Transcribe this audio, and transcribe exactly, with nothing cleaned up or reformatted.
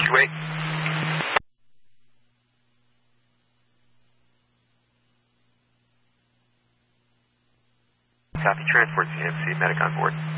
two eight. Copy, transport C M C, medic on board.